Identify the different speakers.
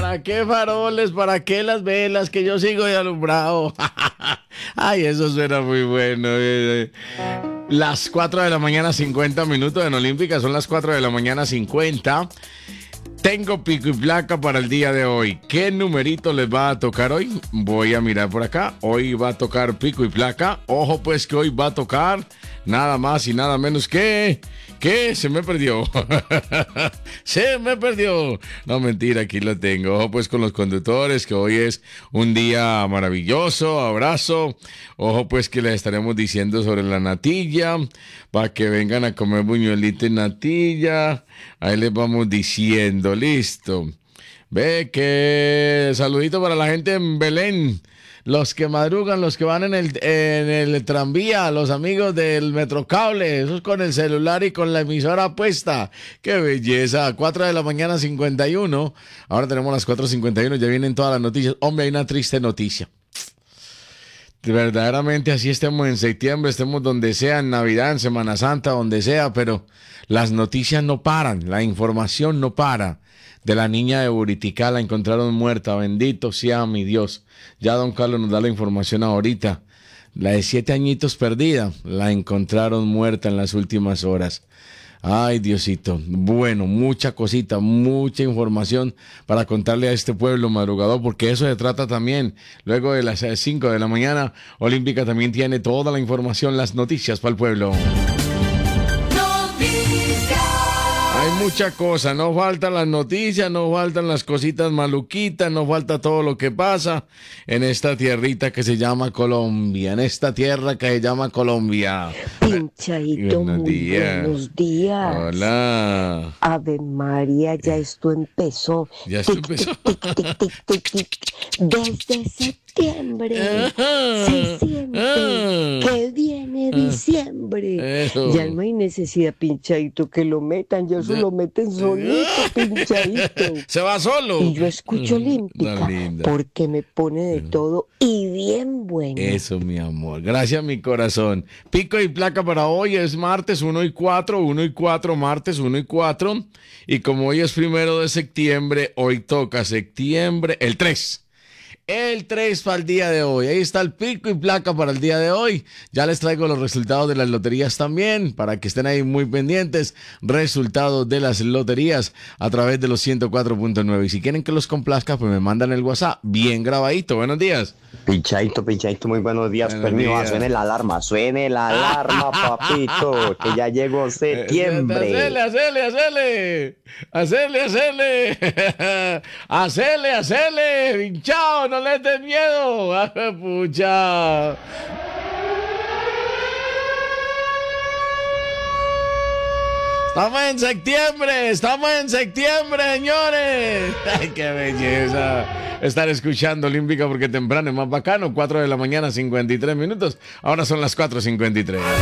Speaker 1: ¿Para qué faroles? ¿Para qué las velas? Que yo sigo de alumbrado. Ay, eso suena muy bueno. Las 4 de la mañana, 50 minutos en Olímpica. Son las 4 de la mañana, 50. Tengo pico y placa para el día de hoy. ¿Qué numerito les va a tocar hoy? Voy a mirar por acá. Hoy va a tocar pico y placa. Ojo pues que hoy va a tocar nada más y nada menos que... ¿Qué? Se me perdió. Se me perdió. No, mentira, aquí lo tengo. Ojo pues con los conductores, que hoy es un día maravilloso. Abrazo. Ojo pues que les estaremos diciendo sobre la natilla, para que vengan a comer buñuelito y natilla. Ahí les vamos diciendo. Listo. Ve que... Saludito para la gente en Belén. Los que madrugan, los que van en el tranvía, los amigos del Metrocable, esos con el celular y con la emisora puesta. ¡Qué belleza! 4 de la mañana, 51. Ahora tenemos las 4:51, ya vienen todas las noticias. Hombre, hay una triste noticia. Verdaderamente así estemos en septiembre, estemos donde sea, en Navidad, en Semana Santa, donde sea, pero las noticias no paran, la información no para. De la niña de Buriticá, la encontraron muerta, bendito sea mi Dios. Ya don Carlos nos da la información ahorita. La de 7 añitos perdida, la encontraron muerta en las últimas horas. Ay, Diosito. Bueno, mucha cosita, mucha información para contarle a este pueblo madrugador, porque eso se trata también. Luego de las 5 de la mañana, Olímpica también tiene toda la información, las noticias para el pueblo. Hay mucha cosa, no faltan las noticias, no faltan las cositas maluquitas, no falta todo lo que pasa en esta tierrita que se llama Colombia, en esta tierra que se llama Colombia.
Speaker 2: Pinchadito,
Speaker 1: Buenos
Speaker 2: muy
Speaker 1: días.
Speaker 2: buenos días.
Speaker 1: Hola.
Speaker 2: Ave María, ya esto empezó.
Speaker 1: Ya esto
Speaker 2: Tic,
Speaker 1: empezó.
Speaker 2: tic, tic, tic, tic, tic, tic. Desde septiembre
Speaker 1: Ajá.
Speaker 2: se siente que viene diciembre.
Speaker 1: Eso.
Speaker 2: Ya no hay necesidad, Pinchadito, que lo metan, ya eso lo meten solito, Pinchadito.
Speaker 1: Se va solo.
Speaker 2: Y yo escucho Olímpica
Speaker 1: Tan linda.
Speaker 2: porque me pone de todo y bien bueno.
Speaker 1: Eso, mi amor. Gracias, mi corazón. Pico y placa para hoy es martes 1/4, martes 1/4. Y como hoy es 1 de septiembre, hoy toca septiembre, el 3. El 3 para el día de hoy. Ahí está el pico y placa para el día de hoy. Ya les traigo los resultados de las loterías también, para que estén ahí muy pendientes. Resultados de las loterías a través de los 104.9. Y si quieren que los complazca, pues me mandan el WhatsApp bien grabadito. Buenos días.
Speaker 3: Pinchadito, muy buenos días.
Speaker 1: Buenos
Speaker 3: Permiso,
Speaker 1: días.
Speaker 3: suene la alarma, papito, que ya llegó septiembre.
Speaker 1: Hacele, pinchao, no le des miedo. Pucha. Estamos en septiembre, señores. Ay, qué belleza estar escuchando Olímpica, porque temprano es más bacano. 4 de la mañana, 53 minutos. Ahora son las 4:53.